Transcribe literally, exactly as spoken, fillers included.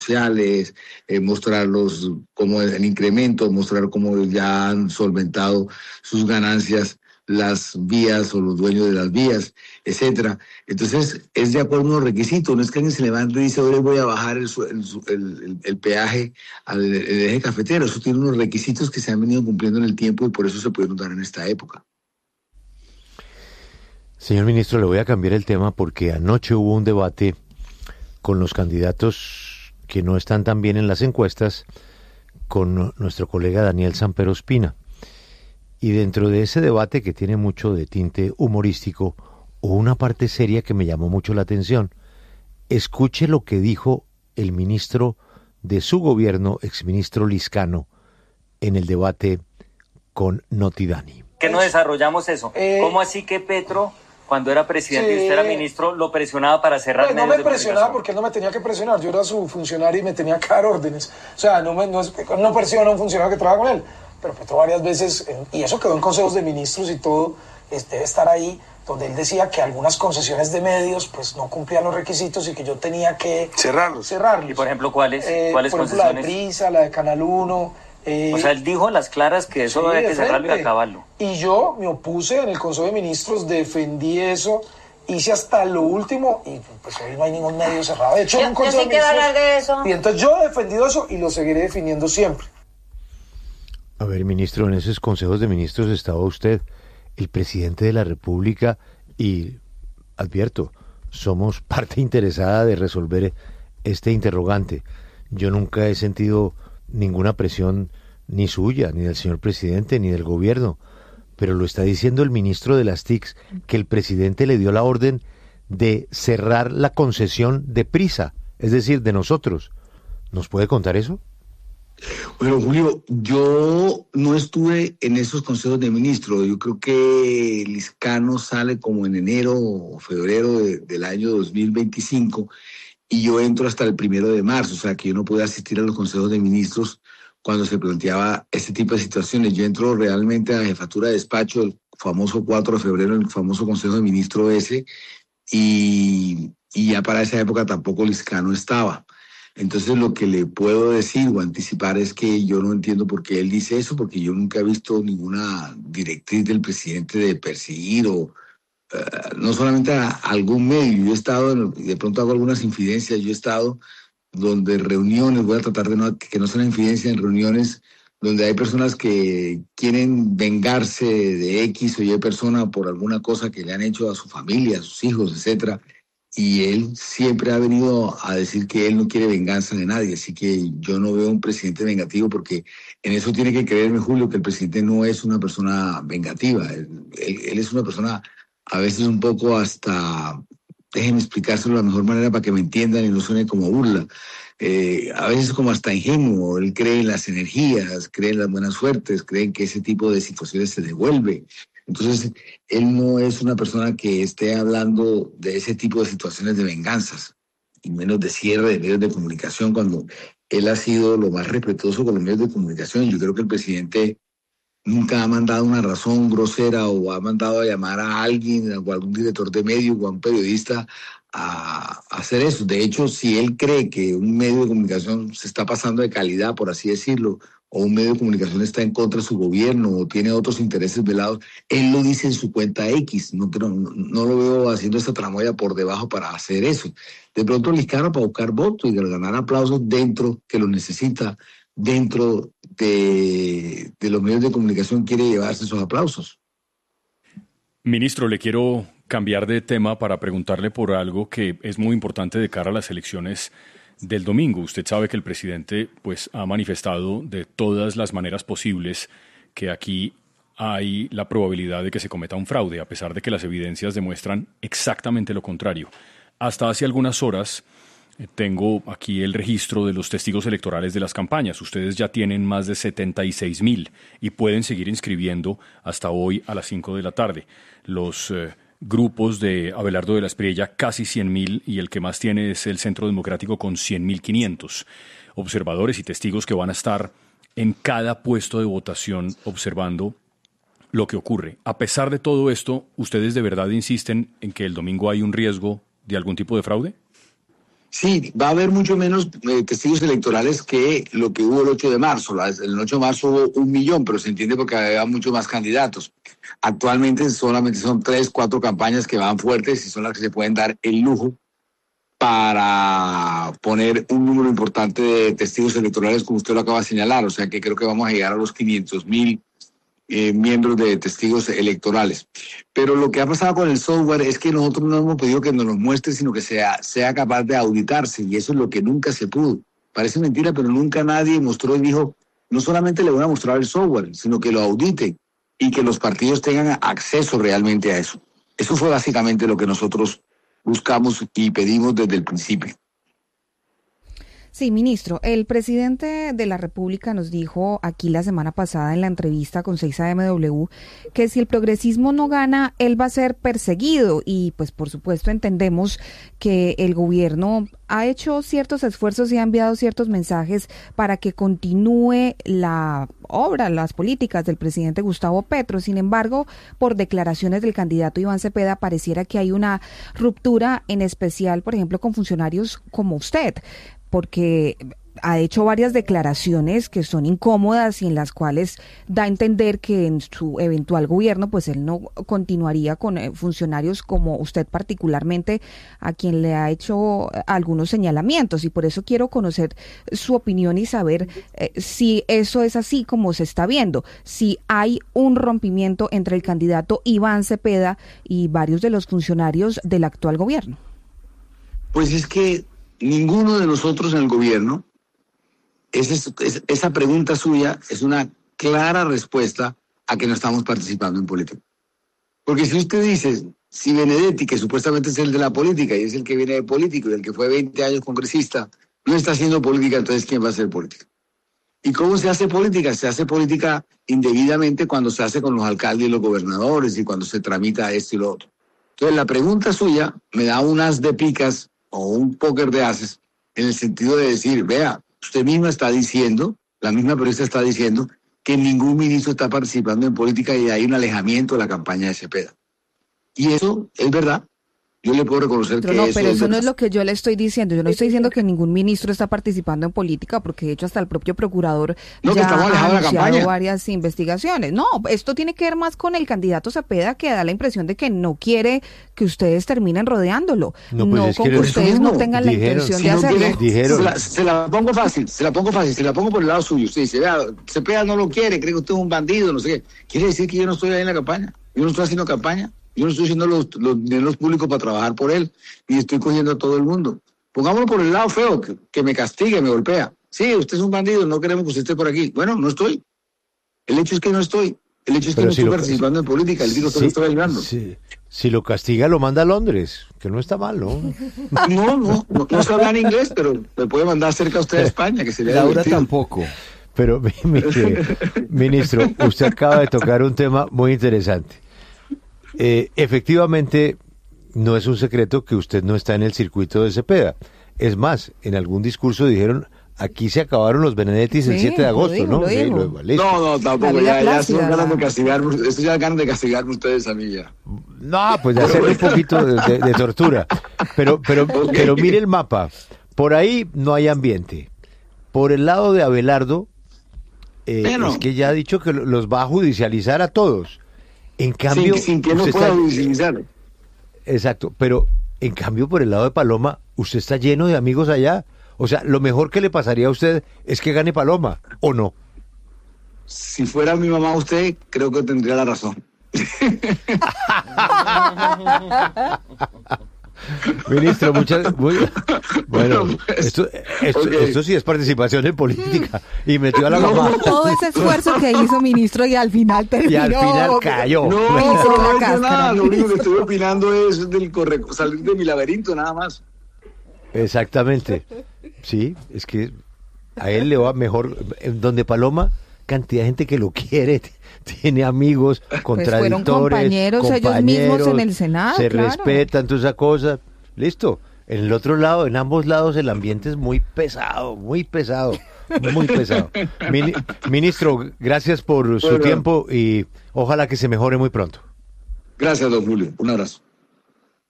sociales, eh, mostrar los, como el incremento, mostrar cómo ya han solventado sus ganancias las vías o los dueños de las vías, etcétera. Entonces, es de acuerdo a unos requisitos. No es que alguien se levante y dice, hoy voy a bajar el, el, el, el peaje al el eje cafetero. Eso tiene unos requisitos que se han venido cumpliendo en el tiempo y por eso se pudieron dar en esta época. Señor ministro, le voy a cambiar el tema porque anoche hubo un debate con los candidatos que no están tan bien en las encuestas, con nuestro colega Daniel Samper Ospina. Y dentro de ese debate, que tiene mucho de tinte humorístico, hubo una parte seria que me llamó mucho la atención. Escuche lo que dijo el ministro de su gobierno, exministro Lizcano, en el debate con Notidani. ¿Qué no desarrollamos eso? Eh, ¿Cómo así que Petro, cuando era presidente sí, y usted era ministro, lo presionaba para cerrar pues, medios no me de presionaba porque él no me tenía que presionar. Yo era su funcionario y me tenía que dar órdenes. O sea, no, me, no, no presiona a un funcionario que trabaja con él. Pero Petro varias veces, y eso quedó en consejos de ministros y todo, debe estar ahí, donde él decía que algunas concesiones de medios pues no cumplían los requisitos y que yo tenía que cerrarlos. cerrarlos. ¿Y por ejemplo cuáles? Eh, ¿Cuáles por ejemplo, concesiones? La de Prisa, la de Canal uno. Eh, o sea, él dijo a las claras que eso sí, había que cerrarlo y acabarlo. Y yo me opuse en el Consejo de Ministros, defendí eso, hice hasta lo último y pues hoy no hay ningún medio cerrado. De hecho, yo, en un Consejo yo sí de Ministros, quiero hablar de eso. Y entonces yo he defendido eso y lo seguiré defendiendo siempre. A ver, ministro, en esos consejos de ministros estaba usted, el presidente de la República, y advierto, somos parte interesada de resolver este interrogante. Yo nunca he sentido ninguna presión ni suya, ni del señor presidente, ni del gobierno, pero lo está diciendo el ministro de las T I Cs, que el presidente le dio la orden de cerrar la concesión de Prisa, es decir, de nosotros. ¿Nos puede contar eso? Bueno, Julio, yo no estuve en esos consejos de ministros. Yo creo que Lizcano sale como en enero o febrero de, del año dos mil veinticinco y yo entro hasta el primero de marzo, o sea que yo no pude asistir a los consejos de ministros cuando se planteaba este tipo de situaciones. Yo entro realmente a la jefatura de despacho, el famoso cuatro de febrero, el famoso consejo de ministros ese, y, y ya para esa época tampoco Lizcano estaba. Entonces lo que le puedo decir o anticipar es que yo no entiendo por qué él dice eso, porque yo nunca he visto ninguna directriz del presidente de perseguir o uh, no solamente a algún medio. Yo he estado, en, de pronto hago algunas infidencias, yo he estado donde reuniones, voy a tratar de no, que no sean infidencias, en reuniones donde hay personas que quieren vengarse de X o Y persona por alguna cosa que le han hecho a su familia, a sus hijos, etcétera. Y él siempre ha venido a decir que él no quiere venganza de nadie, así que yo no veo un presidente vengativo, porque en eso tiene que creerme, Julio, que el presidente no es una persona vengativa. Él, él, él es una persona a veces un poco hasta, déjenme explicárselo de la mejor manera para que me entiendan y no suene como burla, eh, a veces como hasta ingenuo. Él cree en las energías, cree en las buenas suertes, cree en que ese tipo de situaciones se devuelve. Entonces, él no es una persona que esté hablando de ese tipo de situaciones de venganzas, y menos de cierre de medios de comunicación, cuando él ha sido lo más respetuoso con los medios de comunicación. Yo creo que el presidente nunca ha mandado una razón grosera o ha mandado a llamar a alguien, o a algún director de medio o a un periodista a, a hacer eso. De hecho, si él cree que un medio de comunicación se está pasando de calidad, por así decirlo, o un medio de comunicación está en contra de su gobierno o tiene otros intereses velados, él lo dice en su cuenta X. No, no, no lo veo haciendo esta tramoya por debajo para hacer eso. De pronto Lizcano, para buscar votos y ganar aplausos dentro, que lo necesita, dentro de, de los medios de comunicación, quiere llevarse esos aplausos. Ministro, le quiero cambiar de tema para preguntarle por algo que es muy importante de cara a las elecciones del domingo. Usted sabe que el presidente pues ha manifestado de todas las maneras posibles que aquí hay la probabilidad de que se cometa un fraude, a pesar de que las evidencias demuestran exactamente lo contrario. Hasta hace algunas horas eh, tengo aquí el registro de los testigos electorales de las campañas. Ustedes ya tienen más de setenta y seis mil y pueden seguir inscribiendo hasta hoy a las cinco de la tarde. Los eh, grupos de Abelardo de la Espriella, casi cien mil, y el que más tiene es el Centro Democrático con cien mil quinientos. Observadores y testigos que van a estar en cada puesto de votación observando lo que ocurre. A pesar de todo esto, ¿ustedes de verdad insisten en que el domingo hay un riesgo de algún tipo de fraude? Sí, va a haber mucho menos eh, testigos electorales que lo que hubo el ocho de marzo. El ocho de marzo hubo un millón, pero se entiende porque había muchos más candidatos. Actualmente solamente son tres, cuatro campañas que van fuertes y son las que se pueden dar el lujo para poner un número importante de testigos electorales, como usted lo acaba de señalar. O sea que creo que vamos a llegar a los quinientos mil eh, miembros de testigos electorales. Pero lo que ha pasado con el software es que nosotros no hemos pedido que nos lo muestre, sino que sea, sea capaz de auditarse, y eso es lo que nunca se pudo. Parece mentira, pero nunca nadie mostró y dijo, no solamente le voy a mostrar el software, sino que lo auditen y que los partidos tengan acceso realmente a eso. Eso fue básicamente lo que nosotros buscamos y pedimos desde el principio. Sí, ministro, el presidente de la República nos dijo aquí la semana pasada en la entrevista con seis A M W que si el progresismo no gana, él va a ser perseguido, y pues por supuesto entendemos que el gobierno ha hecho ciertos esfuerzos y ha enviado ciertos mensajes para que continúe la obra, las políticas del presidente Gustavo Petro. Sin embargo, por declaraciones del candidato Iván Cepeda, pareciera que hay una ruptura, en especial, por ejemplo, con funcionarios como usted, porque ha hecho varias declaraciones que son incómodas y en las cuales da a entender que en su eventual gobierno pues él no continuaría con funcionarios como usted particularmente, a quien le ha hecho algunos señalamientos, y por eso quiero conocer su opinión y saber eh, si eso es así como se está viendo, si hay un rompimiento entre el candidato Iván Cepeda y varios de los funcionarios del actual gobierno. Pues es que ninguno de nosotros en el gobierno, esa, es, esa pregunta suya es una clara respuesta a que no estamos participando en política. Porque si usted dice, si Benedetti, que supuestamente es el de la política y es el que viene de político y el que fue veinte años congresista, no está haciendo política, entonces ¿quién va a hacer política? ¿Y cómo se hace política? Se hace política indebidamente cuando se hace con los alcaldes y los gobernadores y cuando se tramita esto y lo otro. Entonces la pregunta suya me da un as de picas o un póker de haces, en el sentido de decir, vea, usted misma está diciendo, la misma periodista está diciendo, que ningún ministro está participando en política y hay un alejamiento de la campaña de Cepeda. Y eso es verdad. Yo le puedo reconocer pero que no, eso pero es eso verdad. no es lo que yo le estoy diciendo. Yo no estoy diciendo que ningún ministro está participando en política, porque de hecho hasta el propio procurador no, ya ha anunciado varias investigaciones. No, esto tiene que ver más con el candidato Cepeda, que da la impresión de que no quiere que ustedes terminen rodeándolo. No, pues no es con que que ustedes no mismo. tengan Dijeron, la intención si de no hacerlo. quiere, Dijeron. Se la, se la pongo fácil, se la pongo fácil, se la pongo por el lado suyo. Usted dice, vea, Cepeda no lo quiere, cree que usted es un bandido, no sé qué. Quiere decir que yo no estoy ahí en la campaña. Yo no estoy haciendo campaña. Yo no estoy haciendo los, los dineros públicos para trabajar por él, ni estoy cogiendo a todo el mundo. Pongámoslo por el lado feo, que, que me castigue, me golpea. Sí, usted es un bandido, no queremos que usted esté por aquí. Bueno, no estoy. El hecho es que no estoy. El hecho es que Pero no si estoy lo- participando en política. El digo que Sí, no estoy ayudando. sí. Si lo castiga, lo manda a Londres, que no está mal, ¿no? No, no, no, no sé hablar inglés, pero me puede mandar cerca a usted a España, que sería Laura divertido. tampoco. Pero, mi- mire, ministro, usted acaba de tocar un tema muy interesante. Eh, efectivamente, no es un secreto que usted no está en el circuito de Cepeda. Es más, en algún discurso dijeron, aquí se acabaron los Benedettis el Sí, siete de lo agosto, dijo, ¿no? lo Sí, dijo. lo- listo. No, no, tampoco. La vida Ya, ya son plácida, ganas de la- castigarme. Esto ya ganas de castigarme ustedes a mí ya. No, pues de hacerle un poquito de, de- de tortura. Pero, pero, pero mire el mapa. Por ahí no hay ambiente. Por el lado de Abelardo, eh, Bueno. es que ya ha dicho que lo- los va a judicializar a todos. En cambio, sin, sin que no usted pueda está- judicializar. Exacto, pero en cambio por el lado de Paloma, usted está lleno de amigos allá. O sea, lo mejor que le pasaría a usted es que gane Paloma, ¿o no? Si fuera mi mamá usted, creo que tendría la razón. Ministro, muchas... Muy, bueno, Pues, esto, esto, ok. esto sí es participación en política. Y metió a la No, mamá. Todo ese esfuerzo que hizo, ministro, y al final terminó. Y al final cayó. No, Me no, hizo la no he hecho cáscara. nada. Lo único que estoy opinando es del corre- salir de mi laberinto, nada más. Exactamente. Sí, es que a él le va mejor. En donde Paloma, cantidad de gente que lo quiere, t- tiene amigos, fueron contradictores, compañeros ellos mismos en el Senado, se claro. respetan, todas esas cosas. Listo. En el otro lado, en ambos lados, el ambiente es muy pesado, muy pesado, muy pesado. Mini- ministro, gracias por su Bueno. tiempo y ojalá que se mejore muy pronto. Gracias, don Julio. Un abrazo.